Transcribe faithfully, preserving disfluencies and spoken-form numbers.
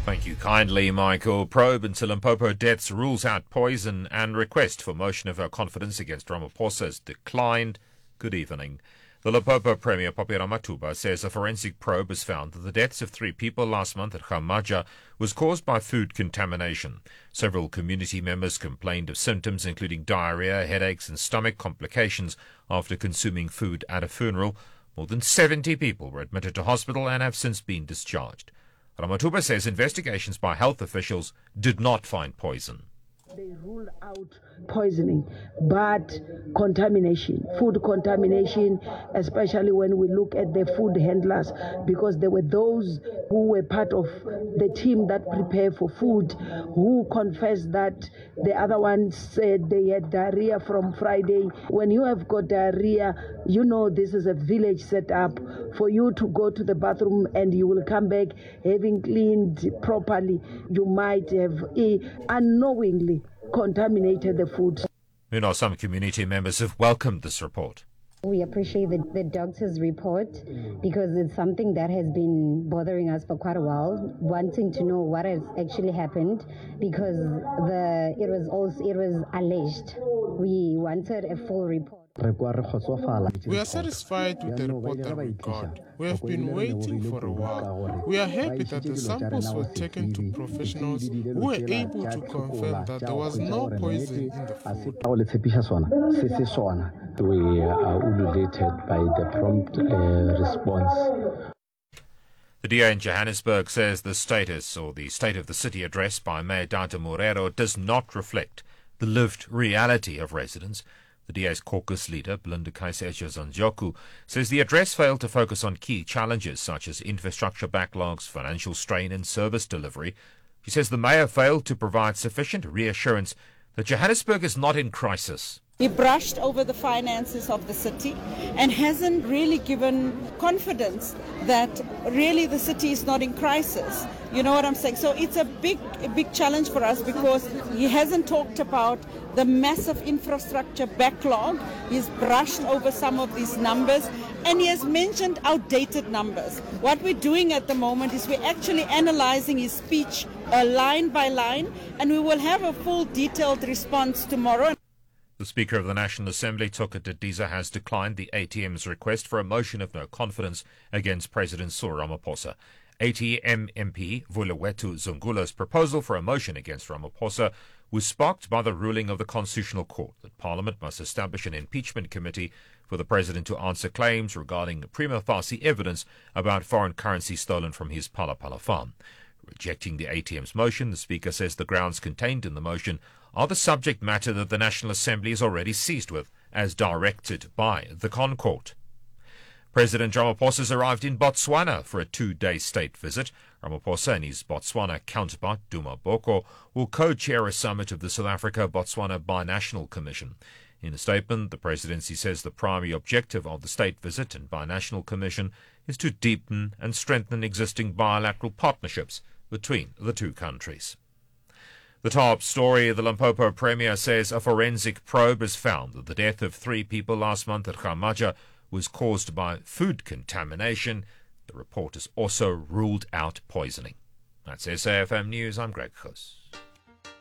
Thank you kindly, Michael. Probe into Limpopo deaths rules out poison and request for motion of no confidence against Ramaphosa has declined. Good evening. The Limpopo Premier, Phophi Ramathuba, says a forensic probe has found that the deaths of three people last month at Khamaja was caused by food contamination. Several community members complained of symptoms including diarrhea, headaches and stomach complications after consuming food at a funeral. More than seventy people were admitted to hospital and have since been discharged. Ramathuba says investigations by health officials did not find poison. They ruled out poisoning, but contamination, food contamination, especially when we look at the food handlers, because there were those who were part of the team that prepared for food, who confessed that the other ones said they had diarrhea from Friday. When you have got diarrhea, you know this is a village set up for you to go to the bathroom and you will come back having cleaned properly. You might have eh, unknowingly contaminated the food. You know, some community members have welcomed this report. We appreciate the, the doctor's report because it's something that has been bothering us for quite a while, wanting to know what has actually happened because the it was also it was alleged. We wanted a full report. We are satisfied with the report that we got. We have been waiting for a while. We are happy that the samples were taken to professionals who were able to confirm that there was no poison in the food. We are ululated by the prompt uh, response. The D A in Johannesburg says the status or the State of the City address by Mayor Dante Morero does not reflect the lived reality of residents. The D A's caucus leader, Belinda Kaiser-Zanjoku, says the address failed to focus on key challenges such as infrastructure backlogs, financial strain and service delivery. She says the mayor failed to provide sufficient reassurance that Johannesburg is not in crisis. He brushed over the finances of the city and hasn't really given confidence that really the city is not in crisis. You know what I'm saying? So it's a big, a big challenge for us because he hasn't talked about the massive infrastructure backlog. He's brushed over some of these numbers and he has mentioned outdated numbers. What we're doing at the moment is we're actually analyzing his speech uh, line by line, and we will have a full detailed response tomorrow. The Speaker of the National Assembly, Tuka Didiza, has declined the A T M's request for a motion of no confidence against President Cyril Ramaphosa. A T M M P Vulewetu Zungula's proposal for a motion against Ramaphosa was sparked by the ruling of the Constitutional Court that Parliament must establish an impeachment committee for the President to answer claims regarding prima facie evidence about foreign currency stolen from his Phala Phala farm. Rejecting the A T M's motion, the Speaker says the grounds contained in the motion are the subject matter that the National Assembly is already seized with, as directed by the ConCourt. President Ramaphosa has arrived in Botswana for a two-day state visit. Ramaphosa and his Botswana counterpart, Duma Boko, will co-chair a summit of the South Africa-Botswana Binational Commission. In a statement, the presidency says the primary objective of the state visit and binational commission is to deepen and strengthen existing bilateral partnerships between the two countries. The top story, the Limpopo Premier says a forensic probe has found that the death of three people last month at Khamaja was caused by food contamination. The report has also ruled out poisoning. That's S A F M News. I'm Greg Khus.